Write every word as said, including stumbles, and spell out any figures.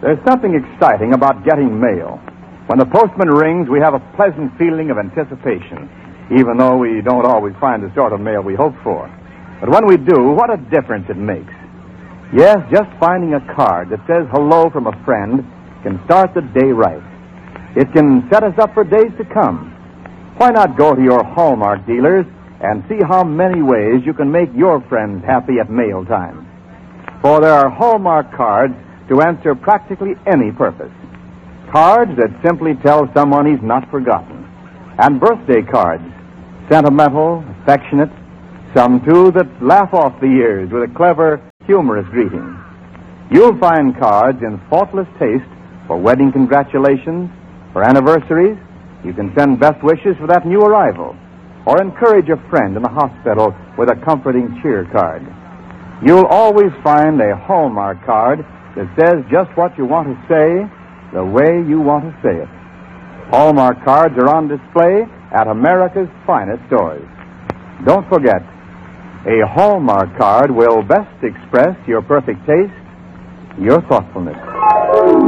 There's something exciting about getting mail. When the postman rings, we have a pleasant feeling of anticipation, even though we don't always find the sort of mail we hope for. But when we do, what a difference it makes. Yes, just finding a card that says hello from a friend can start the day right. It can set us up for days to come. Why not go to your Hallmark dealers and see how many ways you can make your friends happy at mail time? For there are Hallmark cards to answer practically any purpose. Cards that simply tell someone he's not forgotten. And birthday cards, sentimental, affectionate, some, too, that laugh off the years with a clever, humorous greeting. You'll find cards in faultless taste for wedding congratulations, for anniversaries. You can send best wishes for that new arrival, or encourage a friend in the hospital with a comforting cheer card. You'll always find a Hallmark card that says just what you want to say, the way you want to say it. Hallmark cards are on display at America's finest stores. Don't forget, a Hallmark card will best express your perfect taste, your thoughtfulness.